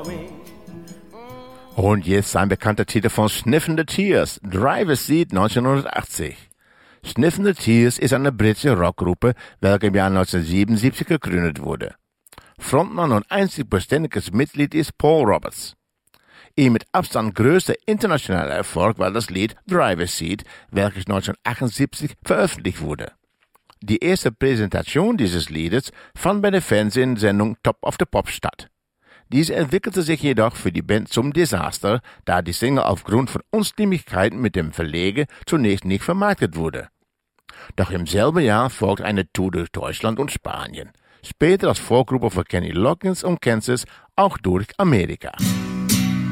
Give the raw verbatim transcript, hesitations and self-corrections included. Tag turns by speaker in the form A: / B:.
A: Und jetzt ein bekannter Titel von Sniffin' the Tears, Driver's Seat neunzehnhundertachtzig. Sniffin' the Tears ist eine britische Rockgruppe, welche im Jahr neunzehnhundertsiebenundsiebzig gegründet wurde. Frontmann und einzig beständiges Mitglied ist Paul Roberts. Ihr mit Abstand größter internationaler Erfolg war das Lied Driver's Seat, welches neunzehnhundertachtundsiebzig veröffentlicht wurde. Die erste Präsentation dieses Liedes fand bei der Fernsehsendung Top of the Pops statt. Diese entwickelte sich jedoch für die Band zum Desaster, da die Single aufgrund von Unstimmigkeiten mit dem Verleger zunächst nicht vermarktet wurde. Doch im selben Jahr folgte eine Tour durch Deutschland und Spanien. Später als Vorgruppe für Kenny Loggins und Kansas auch durch Amerika.